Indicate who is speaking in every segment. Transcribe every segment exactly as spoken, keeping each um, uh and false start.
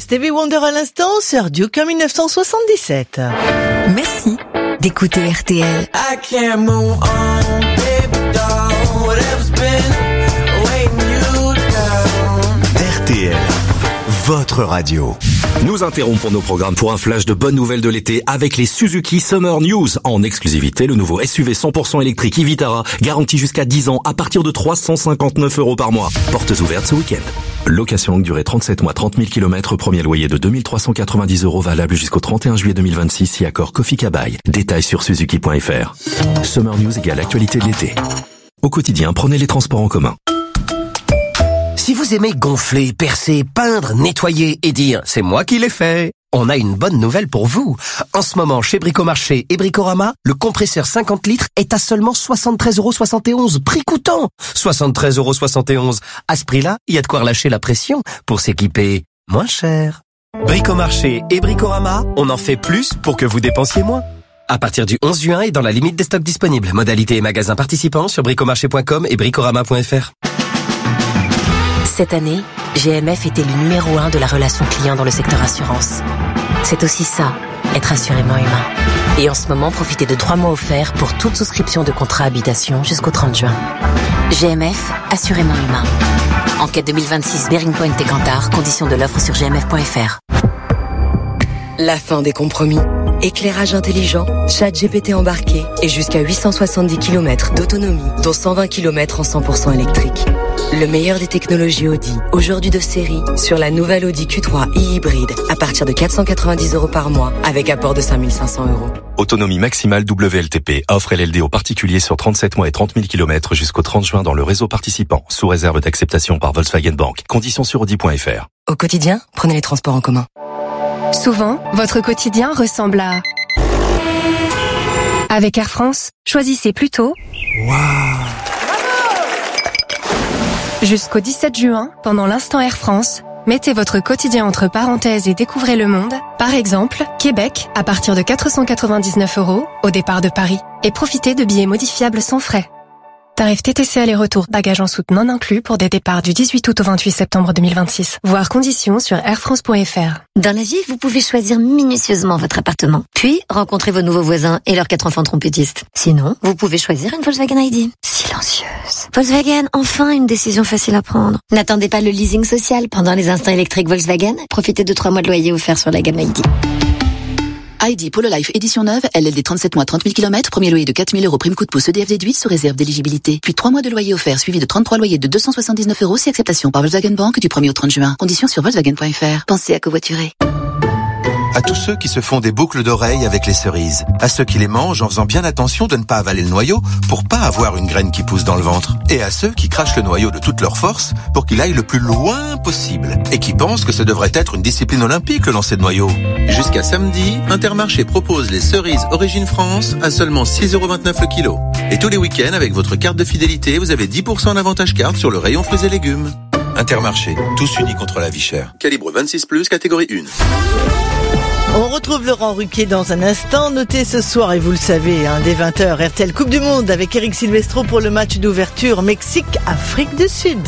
Speaker 1: Stevie Wonder à l'instant sur Duke en dix-neuf cent soixante-dix-sept.
Speaker 2: Merci d'écouter R T L.
Speaker 3: I can't move on, baby doll, whatever's been waiting you down.
Speaker 4: R T L, votre radio.
Speaker 5: Nous interrompons nos programmes pour un flash de bonnes nouvelles de l'été avec les Suzuki Summer News. En exclusivité, le nouveau S U V cent pour cent électrique e Vitara, garanti jusqu'à dix ans à partir de trois cent cinquante-neuf euros par mois. Portes ouvertes ce week-end. Location longue durée trente-sept mois, trente mille kilomètres, premier loyer de deux mille trois cent quatre-vingt-dix euros valable jusqu'au trente et un juillet deux mille vingt-six si accord Kofi Kabai. Détails sur suzuki point f r. Summer News égale actualité de l'été. Au quotidien, prenez les transports en commun.
Speaker 6: Si vous aimez gonfler, percer, peindre, nettoyer et dire « c'est moi qui l'ai fait », on a une bonne nouvelle pour vous. En ce moment, chez Bricomarché et Bricorama, le compresseur cinquante litres est à seulement soixante-treize euros soixante et onze. Prix coûtant soixante-treize euros soixante et onze. À ce prix-là, il y a de quoi relâcher la pression pour s'équiper moins cher. Bricomarché et Bricorama, on en fait plus pour que vous dépensiez moins. À partir du onze juin et dans la limite des stocks disponibles. Modalités et magasins participants sur bricomarché point com et bricorama point f r.
Speaker 2: Cette année, G M F était le numéro un de la relation client dans le secteur assurance. C'est aussi ça, être assurément humain. Et en ce moment, profitez de trois mois offerts pour toute souscription de contrat habitation jusqu'au trente juin. G M F, assurément humain. Enquête deux mille vingt-six, Bearing Point et Kantar, conditions de l'offre sur g m f point f r. La fin des compromis. Éclairage intelligent, chat G P T embarqué et jusqu'à huit cent soixante-dix kilomètres d'autonomie, dont cent vingt kilomètres en cent pour cent électrique. Le meilleur des technologies Audi, aujourd'hui de série, sur la nouvelle Audi Q trois e-hybride, à partir de quatre cent quatre-vingt-dix euros par mois, avec apport de cinq mille cinq cents euros.
Speaker 5: Autonomie maximale W L T P. Offre L L D aux particuliers sur trente-sept mois et trente mille kilomètres jusqu'au trente juin dans le réseau participant, sous réserve d'acceptation par Volkswagen Bank. Conditions sur audi point f r.
Speaker 2: Au quotidien, prenez les transports en commun.
Speaker 7: Souvent, votre quotidien ressemble à... Avec Air France, choisissez plutôt...
Speaker 4: Waouh!
Speaker 7: Jusqu'au dix-sept juin, pendant l'instant Air France, mettez votre quotidien entre parenthèses et découvrez le monde. Par exemple, Québec, à partir de quatre cent quatre-vingt-dix-neuf euros, au départ de Paris. Et profitez de billets modifiables sans frais. Tarif T T C aller-retour, bagages en soute non inclus pour des départs du dix-huit août au vingt-huit septembre deux mille vingt-six. Voir conditions sur air france point f r.
Speaker 8: Dans la vie, vous pouvez choisir minutieusement votre appartement, puis rencontrer vos nouveaux voisins et leurs quatre enfants trompettistes. Sinon, vous pouvez choisir une Volkswagen I D. Silencieuse. Volkswagen, enfin une décision facile à prendre. N'attendez pas le leasing social pendant les instants électriques Volkswagen. Profitez de trois mois de loyer offerts sur la gamme I D.
Speaker 9: I D Polo Life édition neuve, L L D trente-sept mois, trente mille kilomètres, premier loyer de quatre mille euros, prime coup de pouce E D F déduit sous réserve d'éligibilité. Puis trois mois de loyer offert suivi de trente-trois loyers de deux cent soixante-dix-neuf euros si acceptation par Volkswagen Bank du premier au trente juin. Conditions sur volkswagen point f r. Pensez à covoiturer.
Speaker 4: À tous ceux qui se font des boucles d'oreilles avec les cerises. À ceux qui les mangent en faisant bien attention de ne pas avaler le noyau pour pas avoir une graine qui pousse dans le ventre. Et à ceux qui crachent le noyau de toute leur force pour qu'il aille le plus loin possible. Et qui pensent que ce devrait être une discipline olympique, le lancer de noyau. Jusqu'à samedi, Intermarché propose les cerises Origine France à seulement six euros vingt-neuf le kilo. Et tous les week-ends, avec votre carte de fidélité, vous avez dix pour cent d'avantage carte sur le rayon fruits et légumes. Intermarché, tous unis contre la vie chère. Calibre vingt-six plus, catégorie un.
Speaker 1: On retrouve Laurent Ruquier dans un instant. Notez ce soir, et vous le savez, hein, dès vingt heures, R T L Coupe du Monde avec Eric Silvestro pour le match d'ouverture Mexique-Afrique du Sud.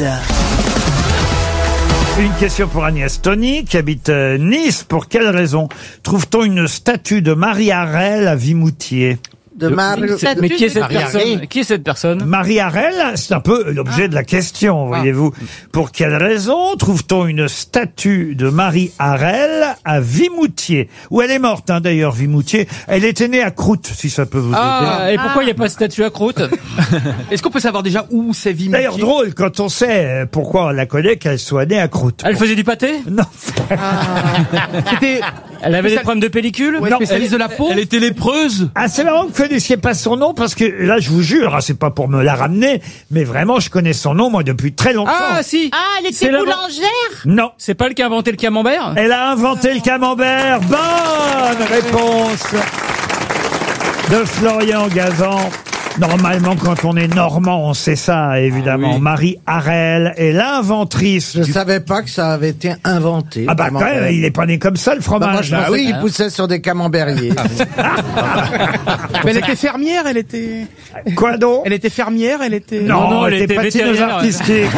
Speaker 10: Une question pour Agnès Tony, qui habite Nice. Pour quelle raison trouve-t-on une statue de Marie Harel à Vimoutiers?
Speaker 1: De Marie...
Speaker 11: Mais qui est cette personne? Qui est cette personne?
Speaker 10: Marie Harel, c'est un peu l'objet ah. de la question, voyez-vous. Ah. Pour quelle raison trouve-t-on une statue de Marie Harel à Vimoutiers? Où elle est morte, hein, d'ailleurs, Vimoutiers. Elle était née à Croûte, si ça peut vous aider.
Speaker 11: Ah, et pourquoi il n'y a pas de statue à Croûte? Est-ce qu'on peut savoir déjà où c'est Vimoutiers?
Speaker 10: D'ailleurs, drôle, quand on sait pourquoi on la connaît, qu'elle soit née à Croûte.
Speaker 11: Elle faisait du pâté?
Speaker 10: Non.
Speaker 11: Ah. C'était... Elle avait des problèmes de pellicule?
Speaker 10: Ouais, non,
Speaker 11: spécialiste de la peau? Elle était lépreuse?
Speaker 10: Ah, c'est marrant que vous connaissiez pas son nom, parce que là, je vous jure, hein, c'est pas pour me la ramener, mais vraiment, je connais son nom, moi, depuis très longtemps.
Speaker 11: Ah, si!
Speaker 12: Ah, elle était boulangère?
Speaker 10: Non.
Speaker 11: C'est pas elle qui a inventé le camembert?
Speaker 10: Elle a inventé le camembert. Bonne réponse de Florian Gazan. Normalement, quand on est normand, on sait ça, évidemment.
Speaker 12: Ah oui.
Speaker 10: Marie Harel est l'inventrice.
Speaker 12: Je
Speaker 10: du...
Speaker 12: savais pas que ça avait été inventé.
Speaker 10: Ah bah quand même, il est pas né comme ça, le
Speaker 12: Bah,
Speaker 10: fromage.
Speaker 12: moi, je pensais
Speaker 10: Ah oui.
Speaker 12: qu'il poussait sur des camembertiers.
Speaker 11: Mais elle était fermière, elle était.
Speaker 10: Quoi donc?
Speaker 11: Elle était fermière, elle était.
Speaker 10: Non,
Speaker 13: non,
Speaker 10: elle
Speaker 13: elle
Speaker 10: était
Speaker 13: était
Speaker 10: patineuse
Speaker 13: vétérinaire,
Speaker 10: artistique.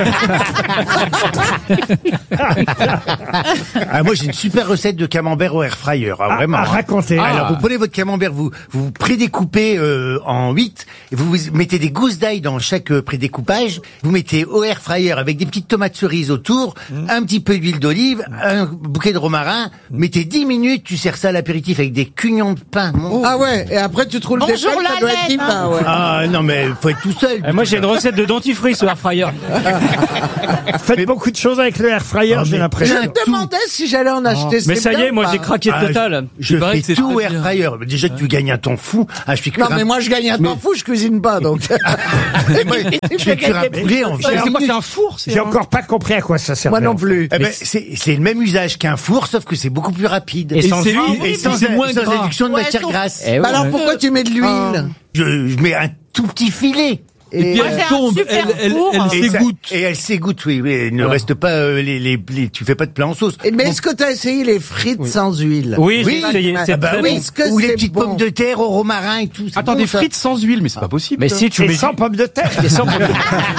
Speaker 14: Ah, moi, j'ai une super recette de camembert au air fryer, hein,
Speaker 10: Ah,
Speaker 14: vraiment.
Speaker 10: ah,
Speaker 14: hein.
Speaker 10: racontez.
Speaker 14: Alors, vous prenez votre camembert, vous vous prédécoupez euh, en huit, et vous, vous mettez des gousses d'ail dans chaque euh, prédécoupage. Vous mettez au air fryer avec des petites tomates cerises autour, un petit peu d'huile d'olive, un bouquet de romarin. Mettez dix minutes, tu sers ça à l'apéritif avec des cugnons de pain. Mon-
Speaker 12: Ah ouais, et après tu te roules des
Speaker 8: Bonjour,
Speaker 12: pelles, ça
Speaker 8: la
Speaker 12: doit être
Speaker 8: laine.
Speaker 12: divin, ouais.
Speaker 14: Ah non, mais faut être tout seul.
Speaker 13: Et moi, j'ai une recette de dentifrice au air fryer.
Speaker 10: Faites beaucoup de choses avec le air fryer,
Speaker 14: Ah,
Speaker 10: j'ai
Speaker 14: mais
Speaker 12: Je
Speaker 10: l'impression.
Speaker 12: me demandais si j'allais en acheter.
Speaker 13: Mais
Speaker 12: c'est
Speaker 13: ça y
Speaker 12: bien
Speaker 13: est, moi,
Speaker 12: ou
Speaker 13: j'ai
Speaker 12: pas
Speaker 13: craqué
Speaker 14: Ah,
Speaker 13: total.
Speaker 14: Je
Speaker 13: Il paraît
Speaker 14: fais
Speaker 13: que c'est
Speaker 14: tout au
Speaker 13: très
Speaker 14: air
Speaker 13: bien.
Speaker 14: fryer. Déjà que tu gagnes un temps fou. Ah, je fais cuire
Speaker 12: Non,
Speaker 14: un-
Speaker 12: mais moi je gagne un temps fou, je cuisine pas, donc.
Speaker 14: Et moi, je fais cuire un poulet en
Speaker 11: C'est quoi, c'est un four, c'est
Speaker 10: J'ai
Speaker 11: un-
Speaker 10: encore pas compris à quoi ça sert.
Speaker 12: Moi non plus.
Speaker 14: Eh ben, c'est c'est le même usage qu'un four, sauf que c'est beaucoup plus rapide.
Speaker 13: Et sans
Speaker 11: c'est
Speaker 13: huile,
Speaker 11: oui,
Speaker 14: Et
Speaker 11: mais
Speaker 14: sans,
Speaker 11: c'est moins
Speaker 14: sans
Speaker 11: gras.
Speaker 14: induction de
Speaker 8: Ouais,
Speaker 14: matière
Speaker 8: sauf-
Speaker 14: grasse.
Speaker 13: Eh
Speaker 12: Bah
Speaker 13: ouais.
Speaker 12: alors pourquoi tu mets de l'huile
Speaker 14: Je, je mets un tout petit filet.
Speaker 11: Et puis
Speaker 12: Et-
Speaker 11: elle
Speaker 8: c'est un
Speaker 11: tombe,
Speaker 8: super
Speaker 11: elle, elle,
Speaker 8: four.
Speaker 11: elle
Speaker 14: Et ça-
Speaker 11: s'égoutte.
Speaker 14: Et elle s'égoutte, oui. oui. Il ne reste pas euh, les, les, les- tu fais pas de plat en sauce.
Speaker 12: Et- Mais est-ce que t'as essayé les frites sans huile?
Speaker 13: Oui,
Speaker 14: Oui,
Speaker 13: j'ai essayé.
Speaker 12: ah
Speaker 13: C'est
Speaker 14: bah
Speaker 13: très
Speaker 14: oui.
Speaker 13: bon.
Speaker 12: Est-ce que
Speaker 14: Ou les
Speaker 12: c'est
Speaker 14: petites
Speaker 12: bon
Speaker 14: pommes de terre au romarin et tout. c'est
Speaker 11: Attends,
Speaker 14: bon,
Speaker 11: des
Speaker 14: ça.
Speaker 11: frites sans huile, mais c'est pas possible.
Speaker 13: Mais si tu
Speaker 10: Et
Speaker 13: mets
Speaker 10: sans
Speaker 13: du-
Speaker 10: pommes de terre.
Speaker 13: Et sans pommes de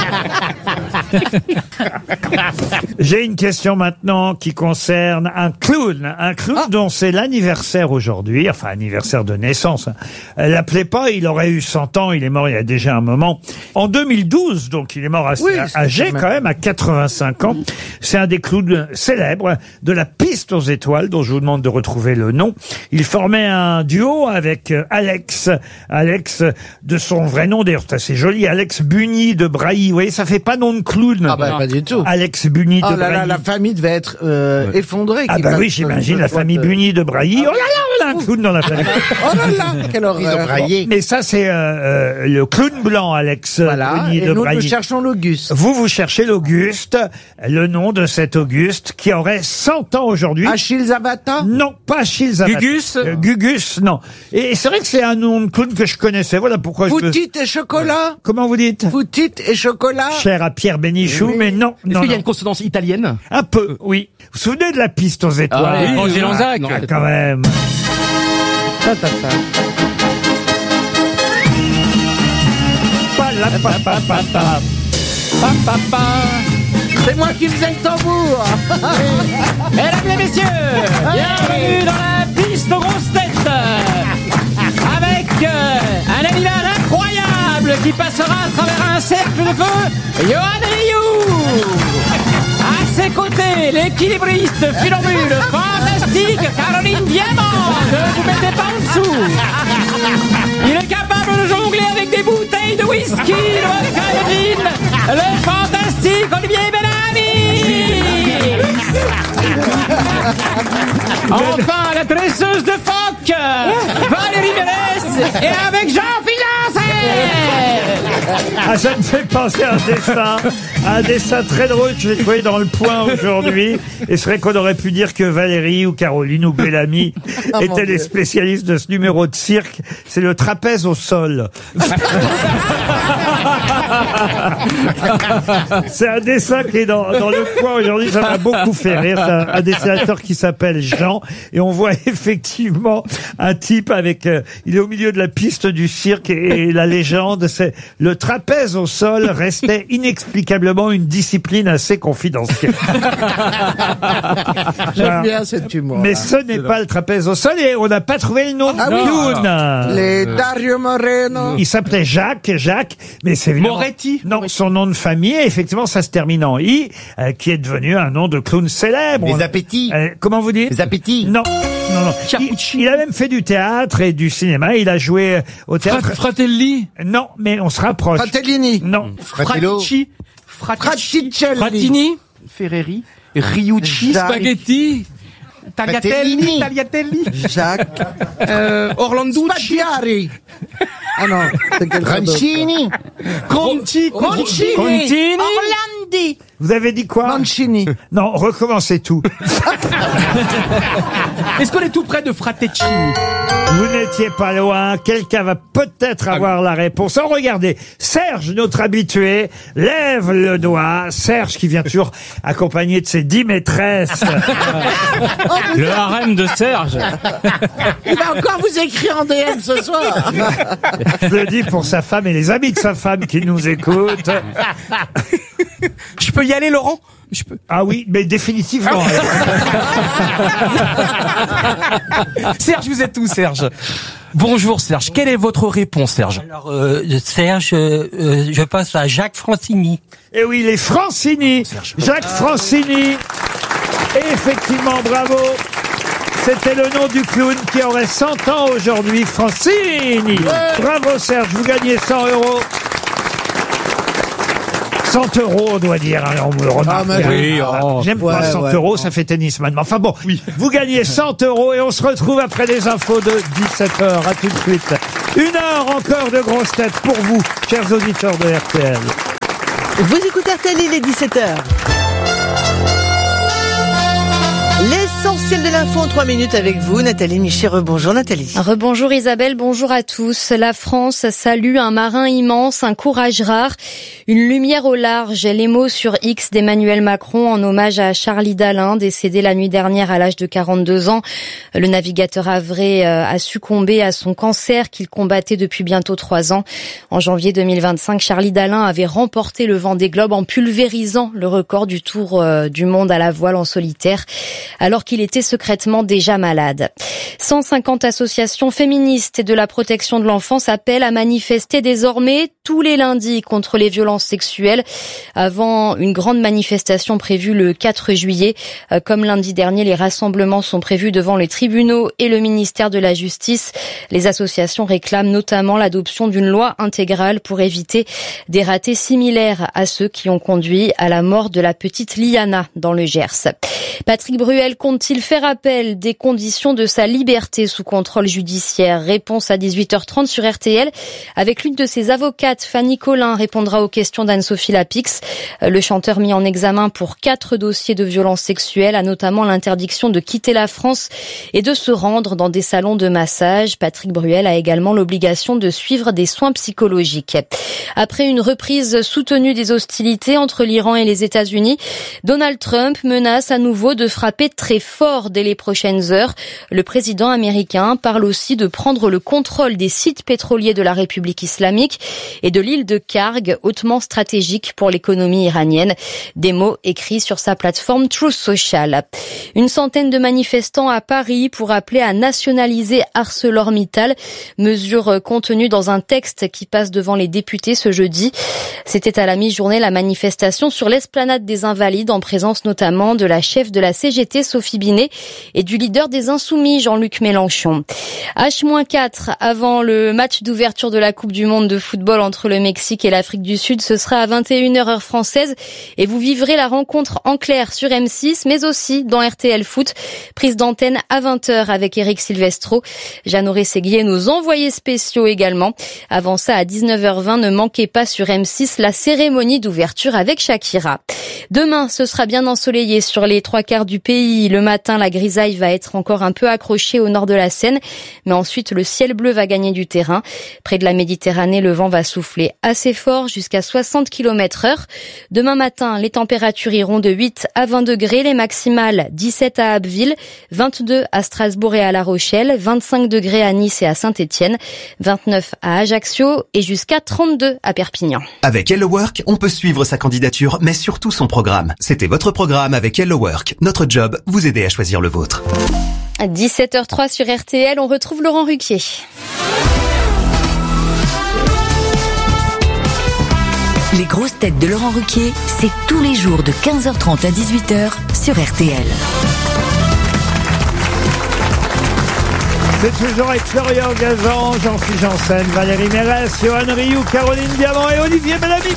Speaker 10: J'ai une question maintenant qui concerne un clown. Un clown dont c'est l'anniversaire aujourd'hui. Enfin, anniversaire de naissance. Elle l'appelait pas, il aurait eu cent ans. Il est mort il y a déjà un moment. En deux mille douze, donc il est mort assez
Speaker 12: Oui, c'est
Speaker 10: âgé
Speaker 12: quand même-
Speaker 10: quand même, à quatre-vingt-cinq ans. C'est un des clowns célèbres de la Piste aux étoiles, dont je vous demande de retrouver le nom. Il formait un duo avec euh, Alex. Alex, de son vrai nom, d'ailleurs, c'est assez joli. Alex Bugny de Brailly. Vous voyez, ça fait pas nom de clown.
Speaker 12: Ah bah pas du tout.
Speaker 10: Alex Bugny
Speaker 12: Oh
Speaker 10: de
Speaker 12: là là,
Speaker 10: Brailly.
Speaker 12: la famille devait être euh, effondrée.
Speaker 10: Ah
Speaker 12: qu'il
Speaker 10: bah
Speaker 12: va-
Speaker 10: oui, j'imagine, la famille Bugny de Brailly. Oh là là, on a un clown dans la famille.
Speaker 12: Oh là là, quelle
Speaker 14: Ils ont
Speaker 12: horreur.
Speaker 14: braillé.
Speaker 10: Mais ça, c'est euh, euh, le clown blanc, Alex
Speaker 12: Voilà,
Speaker 10: Bugny
Speaker 12: et
Speaker 10: de
Speaker 12: nous, nous
Speaker 10: Brailly.
Speaker 12: cherchons l'Auguste.
Speaker 10: Vous, vous cherchez l'Auguste, le nom de cet Auguste qui aurait cent ans aujourd'hui.
Speaker 12: Achille Zavata?
Speaker 10: Non, pas Achille Zavata.
Speaker 13: Gugus
Speaker 10: Euh, Gugus, non. Et c'est vrai que c'est un nom de clown que je connaissais. Voilà pourquoi je me...
Speaker 12: Foutite et chocolat?
Speaker 10: Comment vous dites?
Speaker 12: Foutite et chocolat?
Speaker 10: Cher à Pierre Bénichou,
Speaker 12: Oui.
Speaker 10: mais non.
Speaker 11: Est-ce
Speaker 10: non,
Speaker 11: qu'il y a
Speaker 10: non.
Speaker 11: une consonance italienne?
Speaker 10: Un peu, oui. Vous vous souvenez de la Piste aux étoiles?
Speaker 13: Ah, oui, Angers Lanzac.
Speaker 11: non,
Speaker 10: Ah, quand même.
Speaker 12: Ta, ta, ta.
Speaker 10: Pa, la, pa, pa, pa, pa.
Speaker 13: Pa, pa, pa.
Speaker 12: C'est moi qui faisais le tambour.
Speaker 13: Mesdames et messieurs, bienvenue dans la piste aux grosses têtes. Avec euh, un animal incroyable qui passera à travers un cercle de feu, Johan Rioux. À ses côtés, l'équilibriste funambule fantastique Caroline Diamant. Ne vous mettez pas en dessous. Il est capable de jongler avec des bouteilles de whisky, de vodka et de gin. Le fantastique Olivier Bellamy. Enfin, la dresseuse de phoque, Valérie Mérès, et avec Jean Fiancé.
Speaker 10: Ah, ça me fait penser à un dessin, à un dessin très drôle que j'ai trouvé dans Le Point aujourd'hui. Et c'est vrai qu'on aurait pu dire que Valérie ou Caroline ou Bellamy
Speaker 12: Oh, mon
Speaker 10: étaient les
Speaker 12: Dieu.
Speaker 10: spécialistes de ce numéro de cirque. C'est le trapèze au sol. C'est un dessin qui est dans, dans Le Point aujourd'hui. Ça m'a beaucoup fait rire. C'est un, un dessinateur qui s'appelle Jean. Et on voit effectivement un type avec... euh, il est au milieu de la piste du cirque et, et la légende, c'est le trapèze au sol restait inexplicablement une discipline assez confidentielle.
Speaker 12: J'aime bien cet humour.
Speaker 10: Mais ce n'est pas le trapèze au sol et on n'a pas trouvé le nom
Speaker 12: Ah
Speaker 10: du
Speaker 12: oui.
Speaker 10: clown.
Speaker 12: Les Dario Moreno.
Speaker 10: Il s'appelait Jacques, Jacques, mais c'est évidemment...
Speaker 11: Moretti.
Speaker 10: Non, son nom de famille, effectivement, ça se termine en I, euh, qui est devenu un nom de clown célèbre.
Speaker 14: Les
Speaker 10: On-
Speaker 14: appétits.
Speaker 10: Euh, comment vous dites?
Speaker 14: Les appétits.
Speaker 10: Non, non, non. Il, il a même fait du théâtre et du cinéma. Il a joué au
Speaker 11: Fra-
Speaker 10: théâtre.
Speaker 11: Fratelli.
Speaker 10: Non, mais on se rapproche.
Speaker 12: Fratellini.
Speaker 10: Non.
Speaker 14: Fratello.
Speaker 11: Fratici. Fratici.
Speaker 12: Fraticelli.
Speaker 13: Fratini,
Speaker 11: Ferreri. Riucci.
Speaker 12: Jacques.
Speaker 11: Spaghetti. Tagliatelli.
Speaker 14: Fratellini.
Speaker 11: Tagliatelli.
Speaker 12: Jacques.
Speaker 11: Euh, Orlanducci.
Speaker 12: Spaghiari. Ah non, c'est quelqu'un d'autre.
Speaker 14: Rancini.
Speaker 11: Conti. Conti.
Speaker 13: Contini,
Speaker 8: Orlandi.
Speaker 10: Vous avez dit quoi?
Speaker 12: Mancini.
Speaker 10: Non, recommencez tout.
Speaker 11: Est-ce qu'on est tout près de Frattecini?
Speaker 10: Vous n'étiez pas loin. Quelqu'un va peut-être avoir la réponse. Oh, regardez, Serge, notre habitué, lève le doigt. Serge qui vient toujours accompagné de ses dix maîtresses.
Speaker 15: Le harem de Serge.
Speaker 12: Il va encore vous écrire en D M ce soir.
Speaker 10: Je le dis pour sa femme et les amis de sa femme qui nous écoutent.
Speaker 11: Je peux y aller, Laurent? Je peux.
Speaker 10: Ah oui, mais définitivement.
Speaker 11: Serge, vous êtes où, Serge? Bonjour, Serge. Quelle est votre réponse, Serge?
Speaker 16: Alors, euh, Serge, euh, je pense à Jacques Francini.
Speaker 10: Et oui, les Francini. Jacques Francini. Et effectivement, bravo. C'était le nom du clown qui aurait cent ans aujourd'hui, Francini. Ouais. Bravo, Serge. Vous gagnez cent euros. cent euros, on doit dire. Alors, on me le remarque. Ah, oui, oh, j'aime ouais, pas cent ouais, euros, ouais. Ça fait tennisman. Enfin bon, oui. Vous gagnez cent euros et on se retrouve après les infos de dix-sept heures. À tout de suite. Une heure encore de grosses têtes pour vous, chers auditeurs de R T L.
Speaker 1: Vous écoutez R T L, il est dix-sept heures. L'essentiel de l'info en trois minutes avec vous, Nathalie Miché. Rebonjour Nathalie.
Speaker 17: Rebonjour Isabelle, bonjour à tous. La France salue un marin immense, un courage rare, une lumière au large. Les mots sur X d'Emmanuel Macron en hommage à Charlie Dalin, décédé la nuit dernière à l'âge de quarante-deux ans. Le navigateur havré a succombé à son cancer qu'il combattait depuis bientôt trois ans. En janvier deux mille vingt-cinq, Charlie Dalin avait remporté le Vendée Globe en pulvérisant le record du tour du monde à la voile en solitaire, alors qu'il était secrètement déjà malade. cent cinquante associations féministes et de la protection de l'enfance appellent à manifester désormais tous les lundis contre les violences sexuelles, avant une grande manifestation prévue le quatre juillet. Comme lundi dernier, les rassemblements sont prévus devant les tribunaux et le ministère de la Justice. Les associations réclament notamment l'adoption d'une loi intégrale pour éviter des ratés similaires à ceux qui ont conduit à la mort de la petite Liana dans le Gers. Patrick Bruel compte-t-il faire appel des conditions de sa liberté sous contrôle judiciaire? Réponse à dix-huit heures trente sur R T L avec l'une de ses avocates, Fanny Collin, répondra aux questions d'Anne-Sophie Lapix. Le chanteur mis en examen pour quatre dossiers de violences sexuelles a notamment l'interdiction de quitter la France et de se rendre dans des salons de massage. Patrick Bruel a également l'obligation de suivre des soins psychologiques. Après une reprise soutenue des hostilités entre l'Iran et les États-Unis, Donald Trump menace à nouveau de frapper très fort dès les prochaines heures. Le président américain parle aussi de prendre le contrôle des sites pétroliers de la République islamique et de l'île de Karg, hautement stratégique pour l'économie iranienne. Des mots écrits sur sa plateforme Truth Social. Une centaine de manifestants à Paris pour appeler à nationaliser ArcelorMittal, mesure contenue dans un texte qui passe devant les députés ce jeudi. C'était à la mi-journée la manifestation sur l'esplanade des Invalides en présence notamment de la chef de la C G T, Sophie Binet, et du leader des Insoumis, Jean-Luc Mélenchon. H quatre avant le match d'ouverture de la Coupe du Monde de football entre le Mexique et l'Afrique du Sud. Ce sera à vingt et une heures heure française et vous vivrez la rencontre en clair sur M six, mais aussi dans R T L Foot. Prise d'antenne à vingt heures avec Eric Silvestro, Jeannot Rességuier, nos envoyés spéciaux également. Avant ça, à dix-neuf heures vingt, ne manquez pas sur M six la cérémonie d'ouverture avec Shakira. Demain, ce sera bien ensoleillé sur les trois quarts du pays. Le matin, la grisaille va être encore un peu accrochée au nord de la Seine, mais ensuite le ciel bleu va gagner du terrain. Près de la Méditerranée, le vent va souffler assez fort jusqu'à soixante kilomètres heure. Demain matin, les températures iront de huit à vingt degrés, les maximales dix-sept à Abbeville, vingt-deux à Strasbourg et à La Rochelle, vingt-cinq degrés à Nice et à Saint-Étienne, vingt-neuf à Ajaccio et jusqu'à trente-deux à Perpignan.
Speaker 18: Avec Hello Work, on peut suivre sa candidature, mais surtout son programme. C'était votre programme avec Hello Work. Notre job, vous aider à choisir le vôtre.
Speaker 17: dix-sept heures trois sur R T L, on retrouve Laurent Ruquier.
Speaker 19: Les grosses têtes de Laurent Ruquier, c'est tous les jours de quinze heures trente à dix-huit heures sur R T L.
Speaker 10: C'est toujours avec Florian Gazan, Jean-Philippe Janssen, Valérie Mérès, Johan Rioux, Caroline Diamant et Olivier Bellamy.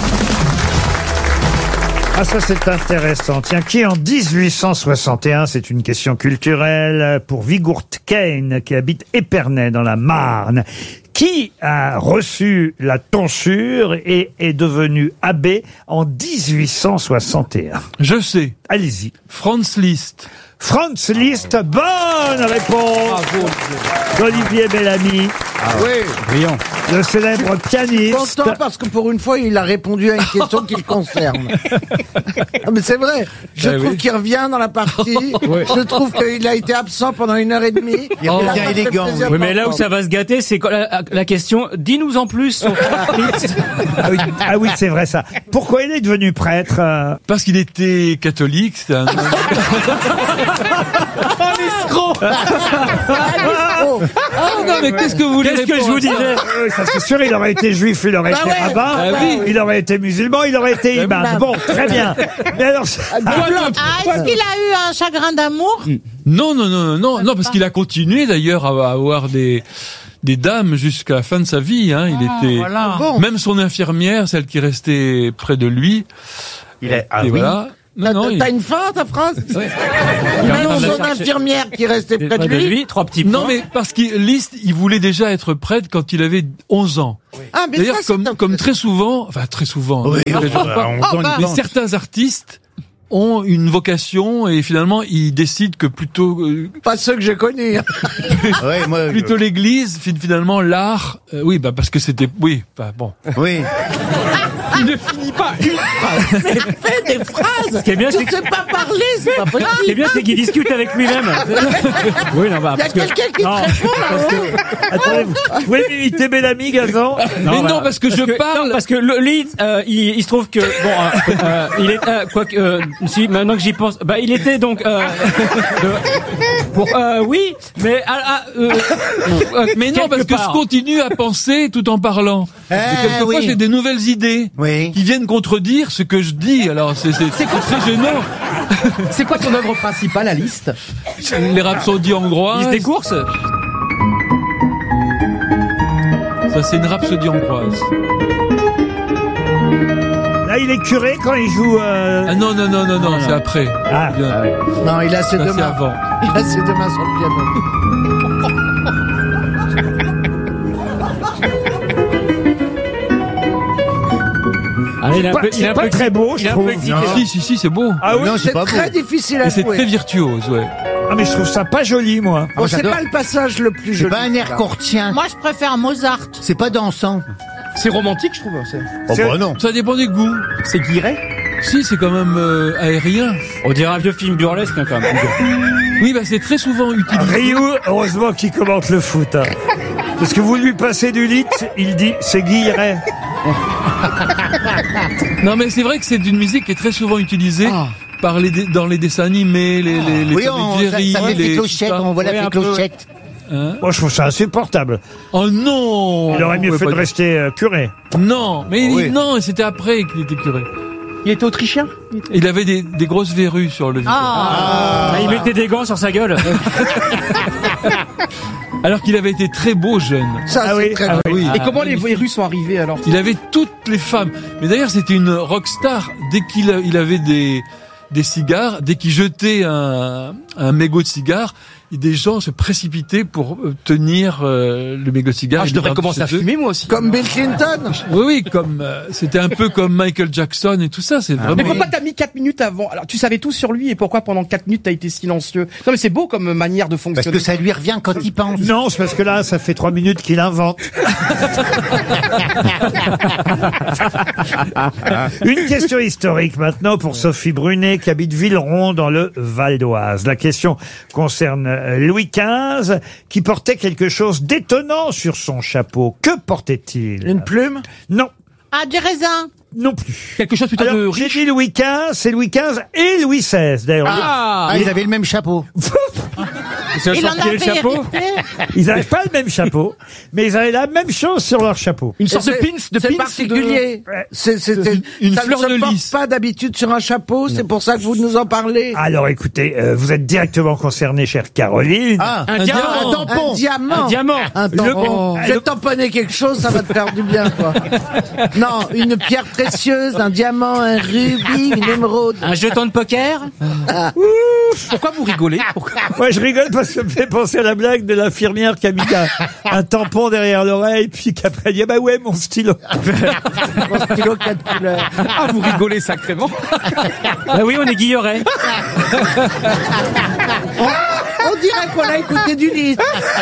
Speaker 10: Ah, ça c'est intéressant. Tiens, qui en dix-huit cent soixante et un, c'est une question culturelle pour Viggourt Kane, qui habite Épernay dans la Marne. Qui a reçu la tonsure et est devenu abbé en dix-huit cent soixante et un?
Speaker 20: Je sais.
Speaker 10: Allez-y.
Speaker 20: Franz Liszt.
Speaker 10: Franz Liszt, bonne réponse d'Olivier Bellamy.
Speaker 12: Oui.
Speaker 10: Brillant. Le célèbre pianiste.
Speaker 12: Content parce que pour une fois, il a répondu à une question qui le concerne. Ah, mais c'est vrai. Je
Speaker 20: Eh
Speaker 12: trouve
Speaker 20: oui.
Speaker 12: qu'il revient dans la partie.
Speaker 15: Ouais.
Speaker 12: Je trouve qu'il a été absent pendant une heure et demie.
Speaker 14: Il
Speaker 12: Oh,
Speaker 14: revient
Speaker 12: ça fait
Speaker 14: élégant.
Speaker 12: plaisir
Speaker 15: Oui, mais là où
Speaker 12: d'entendre.
Speaker 15: ça va se gâter, c'est quand la, la question. Dis-nous en plus sur Fritz.
Speaker 10: Ah oui, ah oui, c'est vrai ça. Pourquoi il est devenu prêtre euh
Speaker 20: Parce qu'il était catholique. C'est un...
Speaker 12: Oh.
Speaker 20: Ah non, mais qu'est-ce que vous voulez
Speaker 15: Qu'est-ce que je
Speaker 20: répondre
Speaker 15: vous
Speaker 20: à ça
Speaker 15: disais
Speaker 10: Oui, ça c'est sûr, il aurait été juif, il aurait
Speaker 12: Bah
Speaker 10: été
Speaker 12: ouais.
Speaker 10: rabbin,
Speaker 20: Ah oui.
Speaker 10: il aurait été musulman, il aurait été imam.
Speaker 12: imam.
Speaker 10: Bon, très bien. Mais alors,
Speaker 12: Ah, est-ce qu'il a eu un chagrin d'amour?
Speaker 20: Non, non, non, non, non, parce qu'il a continué d'ailleurs à avoir des des dames jusqu'à la fin de sa vie. Hein. Il était
Speaker 12: voilà. Bon.
Speaker 20: même son infirmière, celle qui restait près de lui.
Speaker 14: Il a, ah
Speaker 20: et
Speaker 14: oui.
Speaker 20: voilà. Non, non, il-
Speaker 12: T'as une fin, ta phrase?
Speaker 20: Ouais.
Speaker 12: Même
Speaker 20: Non,
Speaker 12: son
Speaker 20: mais-
Speaker 12: infirmière qui restait près de
Speaker 15: De
Speaker 12: lui.
Speaker 15: lui, trois petits points.
Speaker 20: Non, mais parce qu'il Liszt, il voulait déjà être prêtre quand il avait onze ans.
Speaker 12: Ah, mais
Speaker 20: D'ailleurs,
Speaker 12: ça, c'est
Speaker 20: comme,
Speaker 12: un-
Speaker 20: comme très souvent, enfin très souvent,
Speaker 14: Oui,
Speaker 20: ne
Speaker 14: oui,
Speaker 20: exagère pas,
Speaker 14: on sent une
Speaker 20: mais
Speaker 14: plante.
Speaker 20: certains artistes ont une vocation et finalement ils décident que plutôt euh,
Speaker 12: Pas ceux que j'ai connus.
Speaker 14: Ouais, moi,
Speaker 20: plutôt l'Église, fin- finalement l'art, euh, oui, bah parce que c'était, oui, bah bon.
Speaker 14: oui.
Speaker 15: Il ne finit pas une phrase.
Speaker 12: Mais fais des phrases.
Speaker 15: Ce qui est bien,
Speaker 12: Tu
Speaker 15: c'est que-
Speaker 12: sais pas parler, c'est pas
Speaker 15: Ce qui est
Speaker 12: possible.
Speaker 15: bien, c'est qu'il discute avec lui-même. Oui, non, bah,
Speaker 12: Il y a
Speaker 15: parce que-
Speaker 12: quelqu'un qui te
Speaker 15: non,
Speaker 12: répond,
Speaker 15: parce que-
Speaker 12: là-haut.
Speaker 10: attendez, vous vous pouvez m'imiter Bellamy, Gazan
Speaker 20: Mais non, parce que je parle-
Speaker 15: non, parce que le lead, euh, il, il se trouve que bon, euh, euh, il est euh, quoi que euh, si maintenant que j'y pense, bah il était donc euh, de- pour euh, oui, mais ah, ah, euh, euh,
Speaker 20: Mais non,
Speaker 15: quelque
Speaker 20: parce que
Speaker 15: part.
Speaker 20: je continue à penser tout en parlant.
Speaker 14: Eh,
Speaker 20: et quelquefois,
Speaker 14: oui.
Speaker 20: j'ai des nouvelles idées
Speaker 14: Oui.
Speaker 20: qui viennent contredire ce que je dis. Alors, c'est c'est- c'est très gênant.
Speaker 11: C'est quoi ton œuvre principale, à Liszt?
Speaker 20: Les rhapsodies hongroises.
Speaker 15: Il se décourse.
Speaker 20: Ça, c'est une rhapsodie hongroise.
Speaker 10: Là, il est curé quand il joue... euh,
Speaker 20: Ah non, non, non, non, non, c'est après.
Speaker 10: Ah.
Speaker 20: Bien.
Speaker 12: Non, il a ses
Speaker 20: Ça,
Speaker 12: deux
Speaker 20: c'est
Speaker 12: mains.
Speaker 20: avant.
Speaker 12: Il a ses deux mains sur le piano.
Speaker 15: Ah, il est un
Speaker 10: pas-
Speaker 15: peu, il est
Speaker 10: c'est
Speaker 15: un
Speaker 10: pas
Speaker 15: peu
Speaker 10: très beau,
Speaker 15: il
Speaker 10: je
Speaker 15: est un peu
Speaker 10: trouve.
Speaker 15: excité.
Speaker 20: Non. Si, si, si, c'est beau.
Speaker 10: Ah oui,
Speaker 14: Non, c'est
Speaker 12: C'est
Speaker 14: pas
Speaker 12: très
Speaker 14: beau.
Speaker 12: difficile à
Speaker 20: Et c'est
Speaker 12: jouer.
Speaker 20: très virtuose, ouais.
Speaker 10: ah, mais je trouve ça pas joli, moi.
Speaker 12: Bon, c'est pas le passage le plus
Speaker 14: C'est
Speaker 12: joli.
Speaker 14: pas un air courtien.
Speaker 12: Moi, je préfère Mozart.
Speaker 14: C'est pas dansant.
Speaker 11: C'est romantique, je trouve. c'est-
Speaker 14: Oh
Speaker 10: C'est-
Speaker 14: bah non.
Speaker 20: Ça dépend des goûts.
Speaker 11: C'est Guiret.
Speaker 20: Si, c'est quand même euh, aérien.
Speaker 15: On dirait un vieux film burlesque hein, quand même.
Speaker 20: Oui, bah c'est très souvent utilisé.
Speaker 10: Ryu, heureusement qu'il commente le foot. hein. Parce que vous lui passez du lit, il dit c'est Guilleret.
Speaker 20: Non, mais c'est vrai que c'est une musique qui est très souvent utilisée
Speaker 11: Ah.
Speaker 20: par les dé- dans les dessins animés, les les les
Speaker 14: Oui,
Speaker 20: Tom
Speaker 14: on,
Speaker 20: et
Speaker 14: ça,
Speaker 20: Jerry,
Speaker 14: ça fait
Speaker 20: les
Speaker 14: fait clochette,
Speaker 20: tout ça.
Speaker 14: on voit
Speaker 15: Oui,
Speaker 14: la
Speaker 15: un
Speaker 14: fait
Speaker 15: peu.
Speaker 14: clochette.
Speaker 20: Hein
Speaker 10: Moi, je trouve ça insupportable.
Speaker 20: Oh non.
Speaker 10: Il aurait mieux
Speaker 20: Ouais,
Speaker 10: fait
Speaker 20: pas
Speaker 10: de
Speaker 20: du-
Speaker 10: rester euh, curé.
Speaker 20: Non, mais il-
Speaker 14: Oui.
Speaker 20: non, c'était après qu'il était curé.
Speaker 11: Il était autrichien.
Speaker 20: Il avait des, des grosses verrues sur le visage.
Speaker 15: Ah, il mettait des gants sur sa gueule.
Speaker 20: Alors qu'il avait été très beau jeune.
Speaker 12: Ça,
Speaker 10: Ah
Speaker 12: c'est
Speaker 10: oui,
Speaker 12: très
Speaker 10: ah
Speaker 12: joli.
Speaker 10: oui.
Speaker 11: Et comment les Russes sont arrivés alors?
Speaker 20: Il avait toutes les femmes. Mais d'ailleurs, c'était une rockstar. Dès qu'il a- il avait des, des cigares, dès qu'il jetait un, un mégot de cigare, des gens se précipitaient pour euh, tenir euh, le mégot de cigare.
Speaker 11: Ah,
Speaker 20: et
Speaker 11: je
Speaker 20: le
Speaker 11: devrais
Speaker 20: garder
Speaker 11: commencer à
Speaker 20: chez eux.
Speaker 11: fumer moi aussi.
Speaker 12: Comme Bill Clinton.
Speaker 20: Oui, oui, comme euh, c'était un peu comme Michael Jackson et tout ça. C'est
Speaker 11: Mais
Speaker 20: vraiment.
Speaker 11: pourquoi t'as mis quatre minutes avant? Alors tu savais tout sur lui et pourquoi pendant quatre minutes t'as été silencieux? Non mais c'est beau comme manière de
Speaker 14: Parce
Speaker 11: fonctionner.
Speaker 14: que ça lui revient quand il pense.
Speaker 10: Non, c'est parce que là, ça fait trois minutes qu'il invente. Une question historique maintenant pour Sophie Brunet qui habite Villeron dans le Val d'Oise. La question concerne euh, Louis quinze qui portait quelque chose d'étonnant sur son chapeau. Que portait-il?
Speaker 12: Une plume?
Speaker 10: Non.
Speaker 12: Ah, des raisins.
Speaker 10: Non plus.
Speaker 11: Quelque chose plutôt de
Speaker 10: Alors, j'ai
Speaker 11: riche.
Speaker 10: dit Louis quinze, c'est Louis quinze et Louis seize d'ailleurs.
Speaker 11: Ah,
Speaker 14: Ah, ils avaient le même chapeau.
Speaker 12: Il en avait hérité.
Speaker 10: Ils n'avaient pas le même chapeau, mais ils avaient la même chose sur leur chapeau.
Speaker 11: une sorte de
Speaker 12: Et
Speaker 11: pins, de
Speaker 12: C'est
Speaker 11: pins
Speaker 12: particulier. C'est, c'est, c'est-
Speaker 20: Une
Speaker 12: ça
Speaker 20: fleur
Speaker 12: ne se
Speaker 20: de
Speaker 12: porte
Speaker 20: lys.
Speaker 12: pas d'habitude sur un chapeau. C'est pour ça que vous nous en parlez.
Speaker 10: Alors écoutez, euh, vous êtes directement concernée, chère Caroline.
Speaker 14: Ah,
Speaker 11: un,
Speaker 20: Un
Speaker 11: diamant.
Speaker 20: diamant.
Speaker 14: un tampon.
Speaker 12: Un diamant.
Speaker 11: Un diamant.
Speaker 12: Un
Speaker 10: Le-
Speaker 12: tampon. Je vais tamponner quelque chose, ça va te faire du bien, quoi. Non, une pierre précieuse, un diamant, un rubis, une émeraude.
Speaker 15: Un jeton de poker.
Speaker 11: Pourquoi vous rigolez? Pourquoi
Speaker 10: Moi, je rigole parce Ça me fait penser à la blague de l'infirmière qui a mis un, un tampon derrière l'oreille, puis qu'après elle dit ah bah ouais mon stylo.
Speaker 12: Mon stylo quatre couleurs.
Speaker 11: Ah, vous rigolez sacrément.
Speaker 15: Bah oui, on est Guilleret.
Speaker 12: On dirait qu'on a écouté du livre.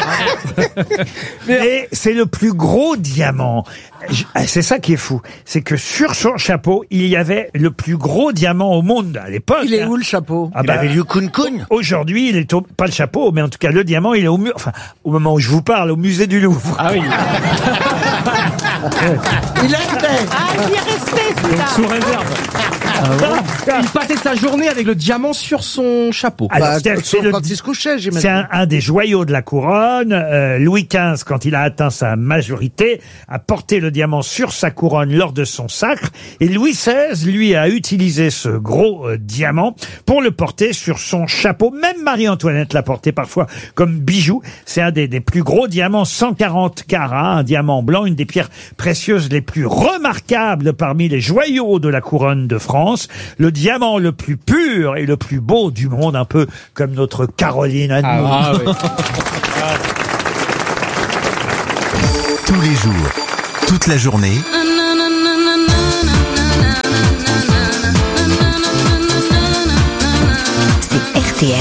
Speaker 10: Mais c'est le plus gros diamant. Je- C'est ça qui est fou. C'est que sur son chapeau, il y avait le plus gros diamant au monde à l'époque.
Speaker 12: Il est
Speaker 10: hein.
Speaker 12: où le chapeau?
Speaker 10: Ah bah,
Speaker 14: avait lieu Kun Kun.
Speaker 10: Aujourd'hui, il est au, pas le chapeau, mais en tout cas, le diamant, il est au mur, enfin, au moment où je vous parle, au musée du Louvre.
Speaker 15: Ah oui.
Speaker 12: Il était.
Speaker 13: Ah, il est resté, celui-là.
Speaker 15: Sous réserve.
Speaker 11: Il passait sa journée avec le diamant sur son chapeau.
Speaker 10: Alors,
Speaker 12: Bah,
Speaker 10: c'est- c'est le-
Speaker 12: quand il se couchait,
Speaker 10: C'est
Speaker 12: j'imagine.
Speaker 10: un, un des joyaux de la couronne. Euh, Louis quinze, quand il a atteint sa majorité, a porté le diamant sur sa couronne lors de son sacre. Et Louis seize, lui, a utilisé ce gros euh, diamant pour le porter sur son chapeau. Même Marie-Antoinette l'a porté parfois comme bijou. C'est un des, des plus gros diamants, cent quarante carats, un diamant blanc, une des pierres précieuses les plus remarquables parmi les joyaux de la couronne de France. Le diamant le plus pur et le plus beau du monde, un peu comme notre Caroline à nous.
Speaker 15: Ah oui.
Speaker 4: Tous les jours, toute la journée,
Speaker 2: R T L.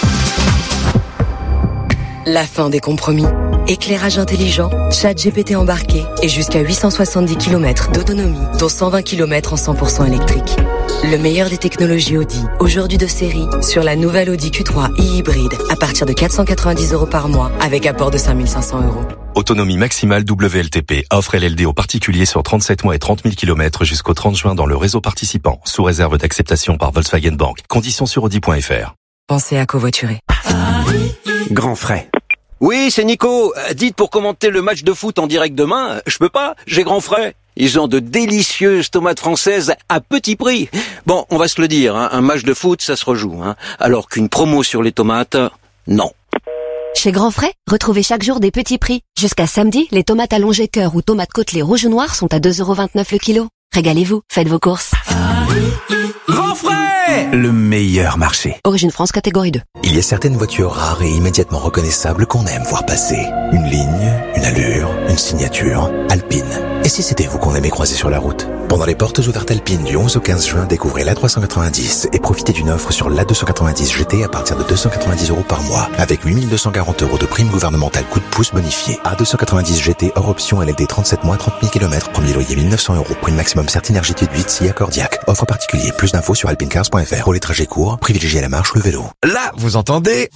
Speaker 2: La fin des compromis. Éclairage intelligent, chat G P T embarqué et jusqu'à huit cent soixante-dix kilomètres d'autonomie, dont cent vingt kilomètres en cent pour cent électrique. Le meilleur des technologies Audi, aujourd'hui de série, sur la nouvelle Audi Q trois e-hybride, à partir de quatre cent quatre-vingt-dix euros par mois, avec apport de cinq mille cinq cents euros.
Speaker 5: Autonomie maximale W L T P. Offre L L D aux particuliers sur trente-sept mois et trente mille kilomètres jusqu'au trente juin dans le réseau participant, sous réserve d'acceptation par Volkswagen Bank. Conditions sur audi point f r.
Speaker 2: Pensez à covoiturer.
Speaker 6: Grand frais.
Speaker 21: Oui, c'est Nico. Euh, Dites pour commenter le match de foot en direct demain, euh, je peux pas, j'ai grand frais. Ils ont de délicieuses tomates françaises à petit prix. Bon, on va se le dire, hein, un match de foot, ça se rejoue. Hein, alors qu'une promo sur les tomates, non.
Speaker 22: Chez Grand Frais, retrouvez chaque jour des petits prix. Jusqu'à samedi, les tomates allongées cœur ou tomates côtelées rouge ou noir sont à deux euros vingt-neuf le kilo. Régalez-vous, faites vos courses.
Speaker 6: Grand frais! Le meilleur marché.
Speaker 22: Origine France catégorie deux.
Speaker 23: Il y a certaines voitures rares et immédiatement reconnaissables qu'on aime voir passer. Une ligne, une allure, une signature. Alpine. Et si c'était vous qu'on aimait croiser sur la route? Pendant les portes ouvertes Alpine du onze au quinze juin, découvrez l'A trois cent quatre-vingt-dix et profitez d'une offre sur l'A deux cent quatre-vingt-dix G T à partir de deux cent quatre-vingt-dix euros par mois, avec huit mille deux cent quarante euros de prime gouvernementale coup de pouce bonifié. A deux cent quatre-vingt-dix G T hors option L L D trente-sept mois, trente mille kilomètres, premier loyer mille neuf cents euros, prime maximum Certinergie huit si accordiaque. Offre particulier, plus d'infos sur alpinecars point f r. Pour les trajets courts, privilégiez la marche ou le vélo.
Speaker 24: Là, vous entendez?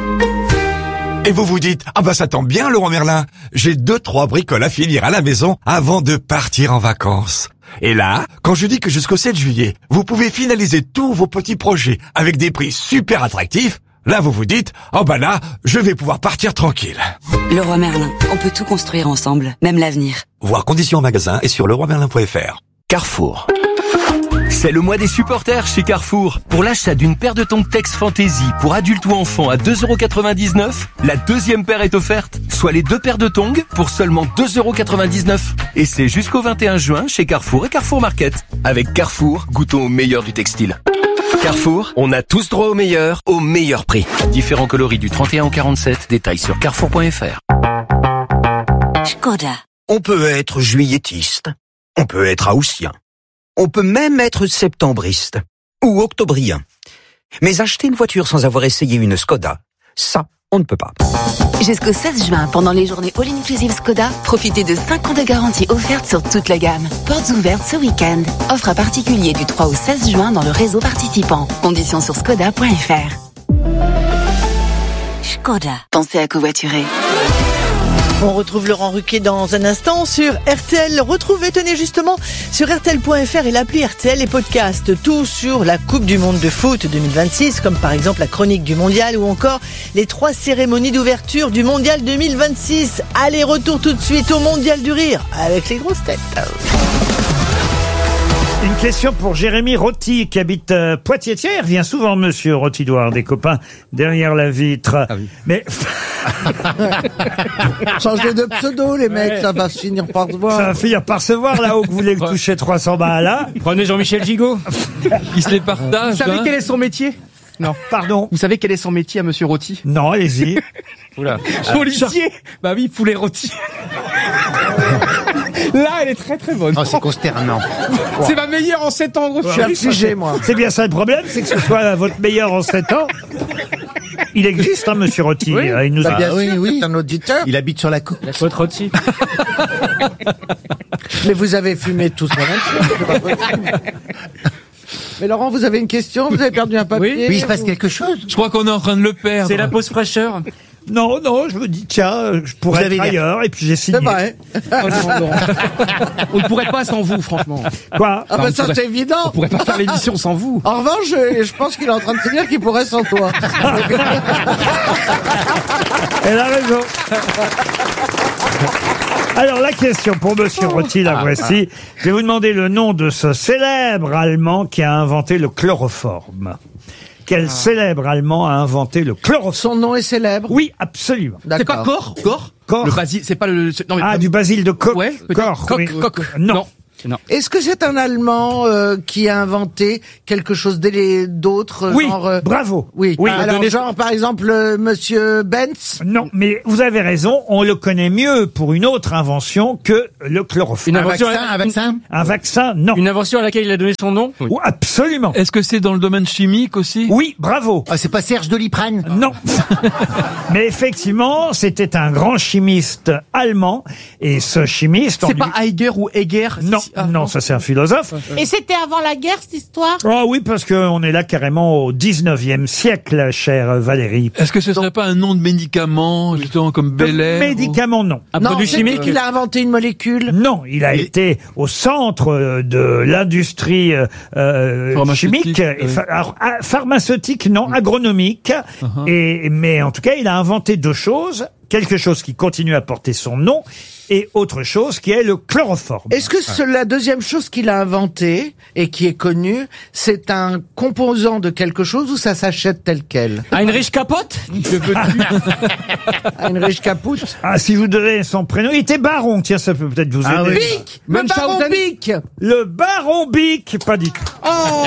Speaker 24: Et vous vous dites, ah bah ça tombe bien Laurent Merlin, j'ai deux, trois bricoles à finir à la maison avant de partir en vacances. Et là, quand je dis que jusqu'au sept juillet, vous pouvez finaliser tous vos petits projets avec des prix super attractifs, là vous vous dites, oh bah là, je vais pouvoir partir tranquille.
Speaker 25: Leroy Merlin, on peut tout construire ensemble, même l'avenir.
Speaker 24: Voir conditions en magasin et sur leroy merlin point f r.
Speaker 6: Carrefour. C'est le mois des supporters chez Carrefour. Pour l'achat d'une paire de tongs Tex Fantasy pour adultes ou enfants à deux euros quatre-vingt-dix-neuf, la deuxième paire est offerte, soit les deux paires de tongs pour seulement deux euros quatre-vingt-dix-neuf. Et c'est jusqu'au vingt et un juin chez Carrefour et Carrefour Market. Avec Carrefour, goûtons au meilleur du textile. Carrefour, on a tous droit au meilleur, au meilleur prix. Différents coloris du trente et un au quarante-sept, détails sur carrefour point f r.
Speaker 25: Skoda.
Speaker 26: On peut être juillettiste, on peut être haussien, on peut même être septembriste ou octobrien. Mais acheter une voiture sans avoir essayé une Skoda, ça, on ne peut pas.
Speaker 9: Jusqu'au seize juin, pendant les journées All Inclusive Skoda, profitez de cinq ans de garantie offerte sur toute la gamme. Portes ouvertes ce week-end. Offre à particulier du trois au seize juin dans le réseau participant. Conditions sur skoda point f r. Skoda. Pensez à covoiturer.
Speaker 1: On retrouve Laurent Ruquier dans un instant sur R T L. Retrouvez, tenez justement, sur R T L point F R et l'appli R T L, les podcasts, tout sur la Coupe du Monde de foot deux mille vingt-six, comme par exemple la chronique du Mondial ou encore les trois cérémonies d'ouverture du Mondial deux mille vingt-six. Allez, retour tout de suite au Mondial du Rire avec les grosses têtes.
Speaker 10: Une question pour Jérémy Rotti qui habite euh, Poitiers. Tiens, il revient souvent, monsieur Rotti, Douard, des copains derrière la vitre. Ah oui. Mais
Speaker 12: changez de pseudo, les mecs, ouais. Ça va finir par se voir.
Speaker 10: Ça va finir par se voir là-haut que vous voulez toucher trois cents balles là.
Speaker 15: Prenez Jean-Michel Gigot.
Speaker 20: Il se les partage.
Speaker 11: Vous savez
Speaker 20: hein.
Speaker 11: quel est son métier? Non.
Speaker 10: Pardon.
Speaker 11: Vous savez quel est son métier à Monsieur Rôti?
Speaker 10: Non, allez-y.
Speaker 11: Oula. Policier. Bah oui, poulet rôti. Là, elle est très très bonne.
Speaker 14: Oh, c'est consternant.
Speaker 11: C'est ma meilleure en sept ans, gros.
Speaker 12: Je suis affligé, moi.
Speaker 10: C'est bien ça le problème, c'est que ce soit votre meilleur en sept ans. Il existe, hein, Monsieur Rôti.
Speaker 12: Oui,
Speaker 10: Il nous
Speaker 12: bah,
Speaker 10: a...
Speaker 12: bien
Speaker 14: oui,
Speaker 12: sûr,
Speaker 14: oui.
Speaker 12: c'est un auditeur.
Speaker 14: Il habite sur la côte.
Speaker 15: La faute rôti.
Speaker 12: Mais vous avez fumé tous la même chose, c'est pas possible. Mais Laurent, vous avez une question? Vous avez perdu un papier?
Speaker 14: Oui, il se passe
Speaker 12: vous-
Speaker 14: quelque chose.
Speaker 20: Je crois qu'on est en train de le perdre.
Speaker 15: C'est la pause fraîcheur.
Speaker 10: Non, non, je me dis, tiens, je pourrais
Speaker 14: Vous avez
Speaker 10: être
Speaker 14: l'air-
Speaker 10: ailleurs, et puis j'ai signé.
Speaker 12: C'est vrai.
Speaker 11: Oh non, Laurent. On ne pourrait pas sans vous, franchement.
Speaker 10: Quoi?
Speaker 12: Ah bah
Speaker 11: on
Speaker 12: ça
Speaker 11: pourrait-
Speaker 12: c'est évident.
Speaker 11: On pourrait pas faire l'émission sans vous.
Speaker 12: En revanche, je, je pense qu'il est en train de se dire qu'il pourrait sans toi.
Speaker 10: Elle a raison. Alors la question pour Monsieur Rôti, la voici. Je vais vous demander le nom de ce célèbre Allemand qui a inventé le chloroforme. Quel célèbre Allemand a inventé le chloroforme?
Speaker 12: Son nom est célèbre?
Speaker 10: Oui, absolument.
Speaker 11: C'est pas Cor Cor
Speaker 10: Cor.
Speaker 11: Le basile, c'est pas le... non, mais-
Speaker 10: Ah, du basil de coq.
Speaker 11: Ouais, peut-être.
Speaker 10: Cor,
Speaker 11: Coq,
Speaker 10: oui.
Speaker 11: coq.
Speaker 10: Non.
Speaker 11: Non. Non.
Speaker 12: Est-ce que c'est un Allemand euh, qui a inventé quelque chose d'élé- d'autre?
Speaker 10: Oui,
Speaker 12: genre, euh,
Speaker 10: bravo.
Speaker 12: Oui.
Speaker 10: Oui.
Speaker 12: Alors,
Speaker 11: Donner-
Speaker 12: genre, par exemple, euh, Monsieur Benz?
Speaker 10: Non, mais vous avez raison, on le connaît mieux pour une autre invention que le chloroforme.
Speaker 11: Une
Speaker 14: Un
Speaker 11: invention,
Speaker 14: vaccin, un vaccin.
Speaker 10: Un vaccin, non.
Speaker 15: Une invention à laquelle il a donné son nom.
Speaker 10: Ou absolument.
Speaker 20: Est-ce que c'est dans le domaine chimique aussi?
Speaker 10: Oui, bravo.
Speaker 14: Ah, c'est pas Serge Doliprane.
Speaker 10: Non. Mais effectivement, c'était un grand chimiste allemand. Et ce chimiste... on
Speaker 11: C'est
Speaker 10: lui-
Speaker 11: pas Heidegger ou Heger?
Speaker 10: Non,
Speaker 11: Ah,
Speaker 10: non, ça c'est un philosophe.
Speaker 3: Et c'était avant la guerre, cette histoire?
Speaker 10: Oh oui, parce qu'on est là carrément au dix-neuvième siècle, chère Valérie.
Speaker 20: Est-ce que ce serait pas un nom de médicament, justement, comme Bel Air?
Speaker 10: Médicament, non.
Speaker 15: Un
Speaker 12: Non,
Speaker 15: produit
Speaker 12: c'est
Speaker 15: chimique.
Speaker 12: qu'il a inventé une molécule.
Speaker 10: Non, il a été au centre euh, de l'industrie euh, euh,
Speaker 20: Pharmaceutique,
Speaker 10: chimique, et
Speaker 20: oui.
Speaker 10: pha- alors, ah, pharmaceutique, non, agronomique.
Speaker 20: Uh-huh.
Speaker 10: Et mais en tout cas, il a inventé deux choses, quelque chose qui continue à porter son nom et autre chose qui est le chloroforme.
Speaker 12: Est-ce que ce- la deuxième chose qu'il a inventée et qui est connue, c'est un composant de quelque chose ou ça s'achète tel quel?
Speaker 15: Heinrich Capote.
Speaker 12: Heinrich Caput?
Speaker 10: Ah, si vous donnez son prénom, il était baron. Tiens, ça peut peut-être vous aider.
Speaker 14: Ah oui.
Speaker 12: Bic! Le baron Bic!
Speaker 10: Le baron Bic, pas du tout.
Speaker 12: Oh!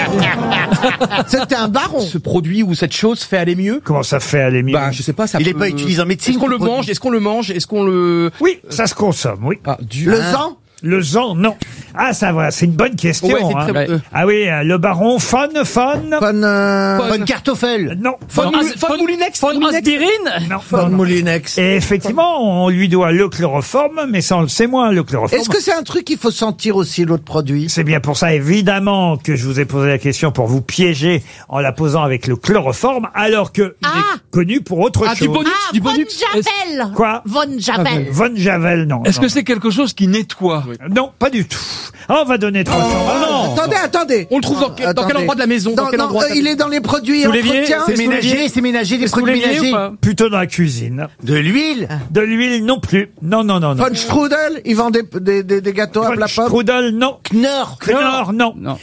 Speaker 12: C'était un baron.
Speaker 11: Ce produit ou cette chose fait aller mieux?
Speaker 10: Comment ça fait aller mieux?
Speaker 11: Bah, je sais pas, ça
Speaker 14: Il est
Speaker 11: peut-
Speaker 14: pas utilisé en médecine,
Speaker 11: Est-ce qu'on
Speaker 14: ce
Speaker 11: le
Speaker 14: produit.
Speaker 11: mange? Est-ce qu'on le mange? Est-ce qu'on le...
Speaker 10: Oui, ça se consomme, oui.
Speaker 11: Ah, du...
Speaker 12: Le
Speaker 11: Ah.
Speaker 12: sang?
Speaker 10: Le zan, non. Ah, ça va, c'est une bonne question.
Speaker 11: Ouais, c'est
Speaker 10: hein.
Speaker 11: très- euh.
Speaker 10: Ah oui, euh, le baron Fon, Fon.
Speaker 12: Von, euh,
Speaker 14: Bonne cartoffel.
Speaker 10: Non.
Speaker 11: Von,
Speaker 10: Non.
Speaker 11: Moul- von Moulinex?
Speaker 15: Von
Speaker 11: Moulinex
Speaker 15: aspirine.
Speaker 10: Non,
Speaker 12: Von
Speaker 10: non, non.
Speaker 12: Moulinex.
Speaker 10: Et effectivement, on lui doit le chloroforme, mais ça on le sait moins, le chloroforme.
Speaker 12: Est-ce que c'est un truc qu'il faut sentir aussi, l'autre produit?
Speaker 10: C'est bien pour ça, évidemment, que je vous ai posé la question pour vous piéger en la posant avec le chloroforme, alors que il
Speaker 3: Ah.
Speaker 10: est connu pour autre
Speaker 11: Ah,
Speaker 10: chose.
Speaker 11: du bonus,
Speaker 3: Ah,
Speaker 11: du
Speaker 3: Von
Speaker 11: bonus.
Speaker 3: Javel.
Speaker 10: Quoi
Speaker 3: Von Javel.
Speaker 10: Von Javel, non.
Speaker 20: Est-ce
Speaker 10: non.
Speaker 20: que c'est quelque chose qui nettoie?
Speaker 10: Non, pas du tout. Ah, on va donner trois cents.
Speaker 11: Ah non.
Speaker 12: Attendez, attendez.
Speaker 11: On le trouve dans quel, dans quel
Speaker 12: Attendez.
Speaker 11: endroit de la maison? Dans,
Speaker 12: Dans-
Speaker 11: quel
Speaker 12: non,
Speaker 11: endroit
Speaker 12: euh, il est dans les produits
Speaker 15: Sous l'évier,
Speaker 12: entretien.
Speaker 11: C'est
Speaker 15: sous
Speaker 11: ménager,
Speaker 15: l'évier.
Speaker 11: c'est ménager, des
Speaker 15: Sous
Speaker 11: produits
Speaker 15: l'évier ou
Speaker 11: ménagers.
Speaker 15: pas?
Speaker 10: Plutôt dans la cuisine.
Speaker 14: De l'huile.
Speaker 10: De l'huile non plus. Non, non, non, non.
Speaker 12: Von Strudel, ils vendent des, des, des, des gâteaux à
Speaker 10: Von
Speaker 12: plat pomme.
Speaker 10: Strudel, non.
Speaker 14: Knorr.
Speaker 10: Knorr, non.
Speaker 11: Non.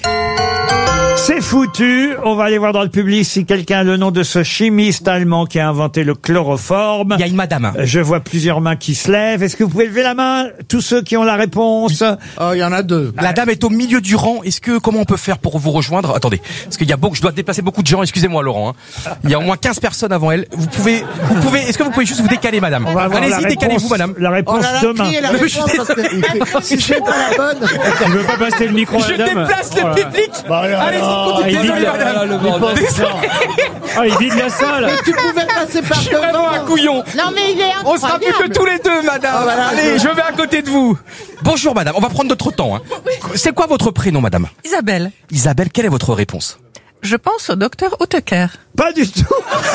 Speaker 10: C'est foutu. On va aller voir dans le public si quelqu'un a le nom de ce chimiste allemand qui a inventé le chloroforme.
Speaker 11: Il y a une madame.
Speaker 10: Je vois plusieurs mains qui se lèvent. Est-ce que vous pouvez lever la main, tous ceux qui ont la réponse?
Speaker 12: Oh, il y en a deux.
Speaker 11: La dame est au milieu du rang. Est-ce que comment on peut faire pour vous rejoindre? Attendez, parce qu'il y a beaucoup, je dois déplacer beaucoup de gens. Excusez-moi, Laurent. hein. Il y a au moins quinze personnes avant elle. Vous pouvez, vous pouvez. Est-ce que vous pouvez juste vous décaler, madame?
Speaker 10: On va avoir la
Speaker 11: Allez-y,
Speaker 10: réponse-
Speaker 11: décalez-vous, madame.
Speaker 10: La réponse
Speaker 12: Oh là là,
Speaker 10: demain.
Speaker 12: criez la
Speaker 11: Mais je
Speaker 12: réponse
Speaker 11: suis
Speaker 12: parce que si je fais pas la bonne.
Speaker 15: Tu veux pas passer le micro à
Speaker 11: Je
Speaker 15: la dame?
Speaker 11: déplace le
Speaker 15: Oh là.
Speaker 11: public. Allez-y,
Speaker 15: Ah, il
Speaker 11: désolé,
Speaker 15: dit-
Speaker 11: madame.
Speaker 20: le bordel.
Speaker 11: Désolé.
Speaker 15: Ah, il vide la salle.
Speaker 12: Mais tu pouvais passer par
Speaker 11: Je suis vraiment un couillon.
Speaker 3: Non, mais il est
Speaker 11: On sera plus que
Speaker 3: incroyable.
Speaker 11: tous les deux, madame.
Speaker 12: Ah, voilà.
Speaker 11: Allez, je vais à côté de vous. Bonjour, madame. On va prendre notre temps. Hein. C'est quoi votre prénom, madame?
Speaker 7: Isabelle,
Speaker 11: Isabelle, quelle est votre réponse?
Speaker 7: je pense au docteur Hauteker.
Speaker 10: Pas du tout.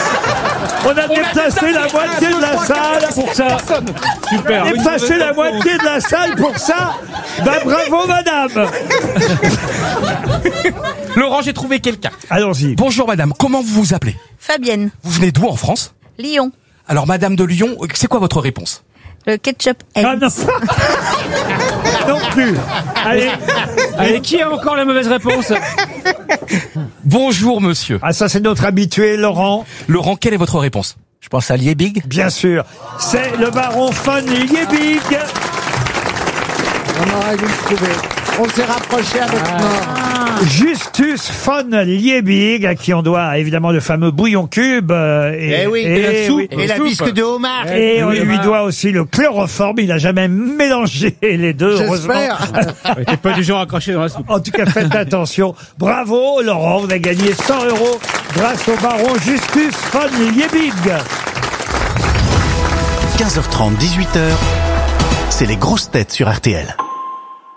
Speaker 10: On a déplacé la moitié de la salle
Speaker 15: Pour ça.
Speaker 10: On
Speaker 15: Super.
Speaker 10: a déplacé la moitié de la salle pour ça. Ben bravo, madame.
Speaker 11: Laurent, j'ai trouvé quelqu'un.
Speaker 10: Allons-y.
Speaker 11: Bonjour, madame. Comment vous vous appelez?
Speaker 7: Fabienne,
Speaker 11: Vous venez d'où en France?
Speaker 7: Lyon,
Speaker 11: Alors, madame de Lyon, c'est quoi votre réponse?
Speaker 7: le ketchup
Speaker 10: Ah
Speaker 7: Heinz.
Speaker 10: non. Non plus. Allez.
Speaker 15: Allez, qui a encore la mauvaise réponse?
Speaker 11: Bonjour, monsieur.
Speaker 10: Ah, ça, c'est notre habitué, Laurent.
Speaker 11: Laurent, quelle est votre réponse?
Speaker 26: Je pense à Liebig.
Speaker 10: Bien sûr. C'est le baron von Liebig.
Speaker 12: On aurait dû le trouver. On s'est rapproché avec Knorr.
Speaker 10: Justus von Liebig, à qui on doit évidemment le fameux bouillon cube. euh, et,
Speaker 14: Eh oui, et la soupe, et la
Speaker 10: soupe.
Speaker 14: bisque de homard.
Speaker 10: Et on
Speaker 14: Oui,
Speaker 10: lui
Speaker 14: homard.
Speaker 10: doit aussi le chloroforme. Il n'a jamais mélangé les deux, heureusement.
Speaker 15: Ouais, T'es pas du genre à cracher dans la soupe.
Speaker 10: En tout cas, faites attention. Bravo, Laurent. Vous avez gagné cent euros grâce au baron Justus von Liebig.
Speaker 8: quinze heures trente, dix-huit heures, c'est les grosses têtes sur R T L.